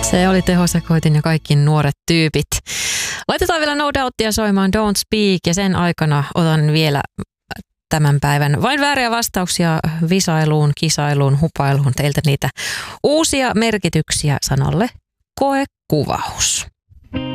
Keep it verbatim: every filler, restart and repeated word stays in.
Se oli tehosekoitin ja kaikki nuoret tyypit. Laitetaan vielä No Doubtia soimaan Don't Speak ja sen aikana otan vielä tämän päivän vain vääriä vastauksia visailuun, kisailuun, hupailuun. Teiltä niitä uusia merkityksiä sanalle koekuvaus.